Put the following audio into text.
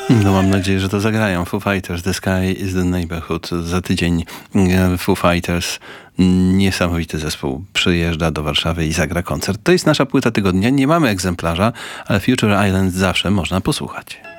No mam nadzieję, że to zagrają. Foo Fighters, The Sky is the Neighborhood. Za tydzień Foo Fighters, niesamowity zespół, przyjeżdża do Warszawy i zagra koncert. To jest nasza płyta tygodnia. Nie mamy egzemplarza, ale Future Island zawsze można posłuchać.